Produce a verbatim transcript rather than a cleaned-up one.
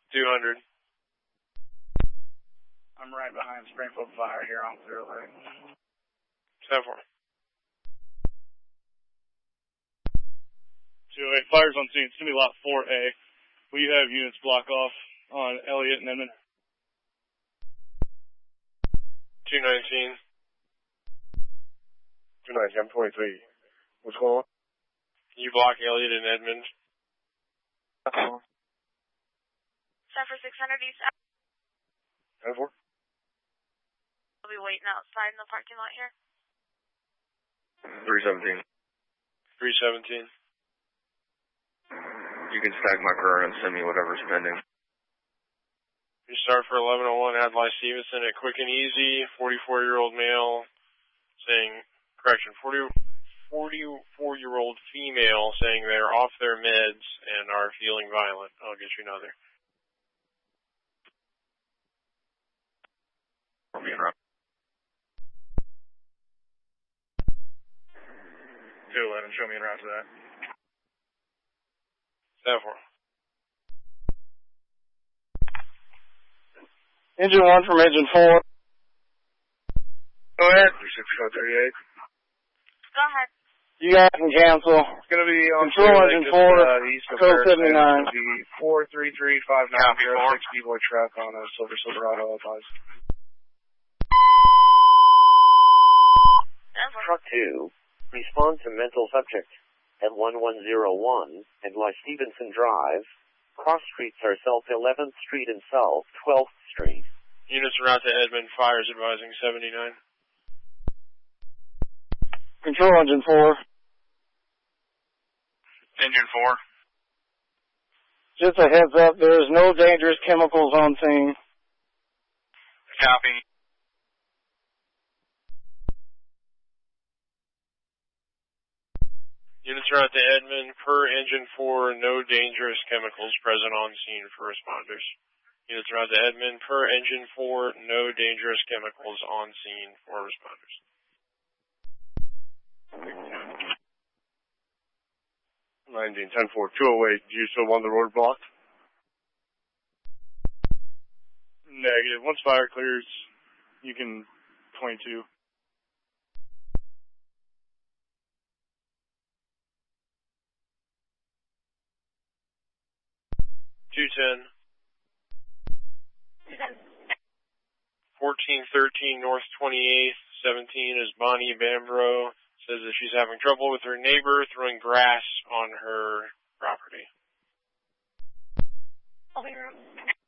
two hundred. I'm right behind Springfield Fire here on Clear Lake. ten four. two oh eight, fire's on scene. It's going to be lot four A. We have units block off on Elliott and Edmond. two nineteen. two nineteen, I'm twenty-three. What's going on? Can you block Elliott and Edmond? Uh-huh. Set for six hundred East. ten four. We'll be waiting outside in the parking lot here. three seventeen. three seventeen. You can stack my car and send me whatever's pending. You start for eleven oh one, Adlai Stevenson at Quick and Easy, forty-four-year-old male saying, correction, forty, forty-four-year-old female saying they're off their meds and are feeling violent. I'll get you another. I'll be in route. two eleven, show me en route to that. seven four. Engine one from engine four. Go ahead. three six code thirty-eight. Go ahead. You guys can cancel. It's going to be on Control engine just, four, uh, east of code seventy-nine. It's going to be four three three five nine zero six D-boy truck on a Silver Silverado advised. Truck two, respond to mental subject at one one zero one and Adlai Stevenson Drive. Cross streets are South eleventh Street and South twelfth Street. Units around to Edmond, fires advising seventy-nine. Control engine four. Engine four. Just a heads up, there is no dangerous chemicals on scene. Copy. Units are out to Edmond, per engine four, no dangerous chemicals present on scene for responders. Units are out to Edmond, per engine four, no dangerous chemicals on scene for responders. nineteen, ten four, two oh eight, do you still want the road blocked? Negative. Once fire clears, you can twenty-two. two ten. fourteen thirteen North twenty-eighth, seventeen is Bonnie Bambro. Says that she's having trouble with her neighbor throwing grass on her property. I'll be right.